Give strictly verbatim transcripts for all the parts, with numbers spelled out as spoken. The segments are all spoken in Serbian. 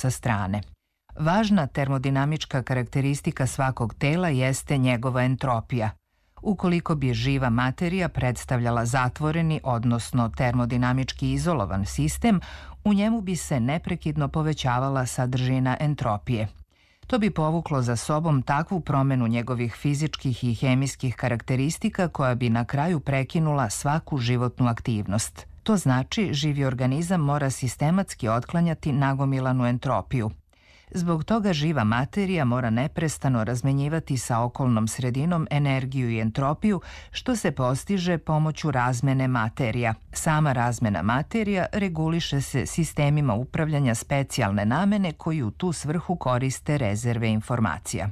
sa strane. Važna termodinamička karakteristika svakog tela jeste njegova entropija. Ukoliko bi živa materija predstavljala zatvoreni, odnosno termodinamički izolovan sistem, u njemu bi se neprekidno povećavala sadržina entropije. To bi povuklo za sobom takvu promenu njegovih fizičkih i hemijskih karakteristika koja bi na kraju prekinula svaku životnu aktivnost. To znači, živi organizam mora sistematski otklanjati nagomilanu entropiju. Zbog toga živa materija mora neprestano razmenjivati sa okolnom sredinom energiju i entropiju, što se postiže pomoću razmene materija. Sama razmena materija reguliše se sistemima upravljanja specijalne namene koji u tu svrhu koriste rezerve informacija.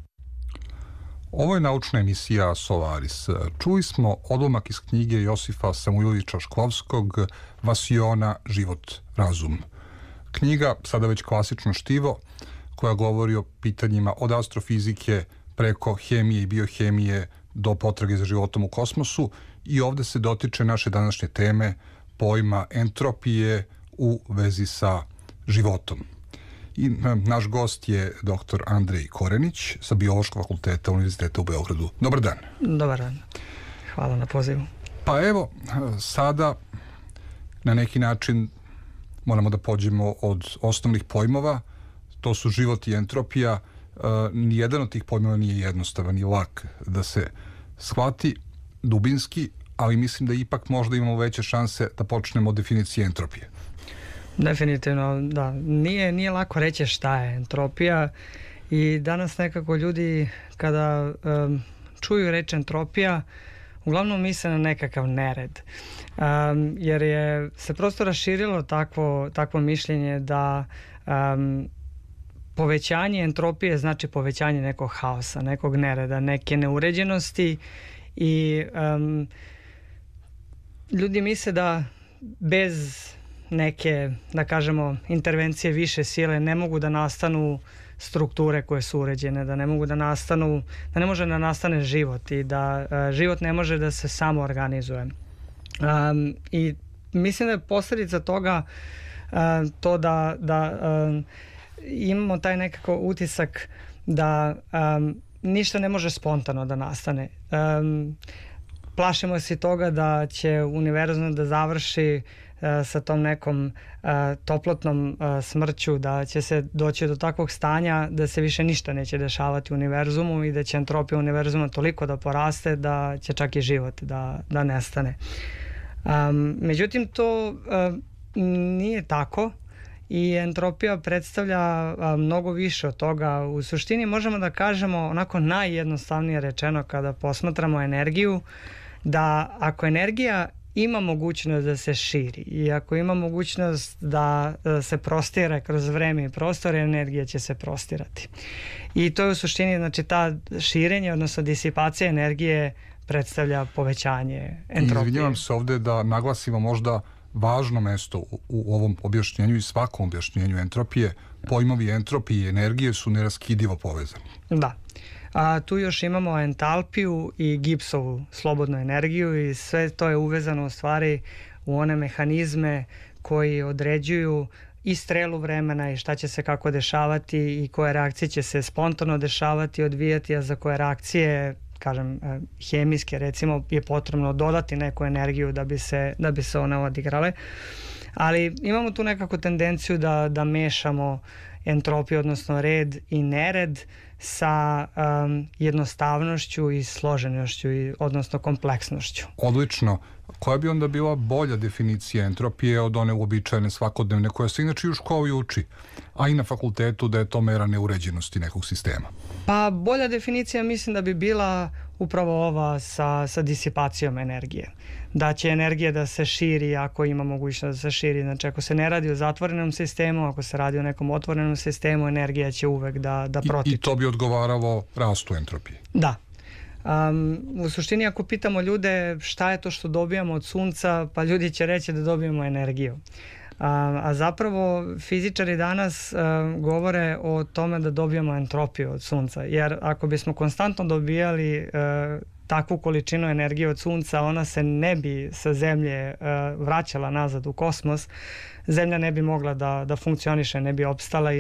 Ovo je naučna emisija Solaris. Čuli smo odlomak iz knjige Josifa Samuilovića Šklovskog Vasiona Život, razum. Knjiga, sada već klasično štivo, koja govori o pitanjima od astrofizike preko hemije i biohemije do potrage za životom u kosmosu, i ovde se dotiče naše današnje teme, pojma entropije u vezi sa životom. I naš gost je doktor Andrej Korenić sa Biološkog fakulteta Univerziteta u Beogradu. Dobar dan. Dobar dan. Hvala na pozivu. Pa evo, sada na neki način moramo da pođemo od osnovnih pojmova. To su život i entropija. E, nijedan od tih pojmova nije jednostavan i lak da se shvati dubinski, ali mislim da ipak možda imamo veće šanse da počnemo od definicije entropije. Definitivno, da. Nije, nije lako reći šta je entropija i danas nekako ljudi kada um, čuju reč entropija, uglavnom misle na nekakav nered. Um, jer je se prosto raširilo takvo, takvo mišljenje da um, povećanje entropije znači povećanje nekog haosa, nekog nereda, neke neuređenosti i um, ljudi misle da bez neke, da kažemo, intervencije više sile ne mogu da nastanu strukture koje su uređene, da ne mogu da nastanu, da ne može da nastane život i da uh, život ne može da se samo organizuje. Um, I mislim da je posljedica toga uh, to da, da um, imamo taj nekako utisak da um, ništa ne može spontano da nastane. Um, plašimo se toga da će univerzum da završi uh, sa tom nekom uh, toplotnom uh, smrću, da će se doći do takvog stanja da se više ništa neće dešavati u univerzumu i da će entropija univerzuma toliko da poraste da će čak i život da, da nestane. Um, međutim, to uh, nije tako i entropija predstavlja a, mnogo više od toga. U suštini možemo da kažemo onako najjednostavnije rečeno kada posmatramo energiju, da ako energija ima mogućnost da se širi i ako ima mogućnost da, da se prostire kroz vreme i prostor, energija će se prostirati. I to je u suštini, znači, ta širenje, odnosno disipacija energije predstavlja povećanje entropije. Izvinjavam se ovde da naglasimo možda važno mesto u, u ovom objašnjenju i svakom objašnjenju entropije. Pojmovi entropije i energije su neraskidivo povezani. Da. A tu još imamo entalpiju i Gibbsovu slobodnu energiju i sve to je uvezano u stvari u one mehanizme koji određuju i strelu vremena i šta će se kako dešavati i koje reakcije će se spontano dešavati, odvijati, a za koje reakcije, kažem, hemijske recimo, je potrebno dodati neku energiju da bi se, da bi se one odigrale. Ali imamo tu nekako tendenciju da, da mešamo entropiju, odnosno red i nered sa um, jednostavnošću i složenošću, i, odnosno kompleksnošću. Odlično. Koja bi onda bila bolja definicija entropije od one uobičajene svakodnevne koja se inače i u školi uči, a i na fakultetu, da je to mera neuređenosti nekog sistema? Pa bolja definicija mislim da bi bila upravo ova sa, sa disipacijom energije. Da će energija da se širi ako ima mogućnost da se širi. Znači ako se ne radi o zatvorenom sistemu, ako se radi o nekom otvorenom sistemu, energija će uvek da, da protiče. I, I to bi odgovaralo rastu entropije? Da. Um, u suštini ako pitamo ljude šta je to što dobijamo od sunca, pa ljudi će reći da dobijemo energiju. A, a zapravo fizičari danas a, govore o tome da dobijamo entropiju od sunca, jer ako bismo konstantno dobijali a, takvu količinu energije od sunca, ona se ne bi sa zemlje a, vraćala nazad u kosmos, zemlja ne bi mogla da, da funkcioniše, ne bi opstala i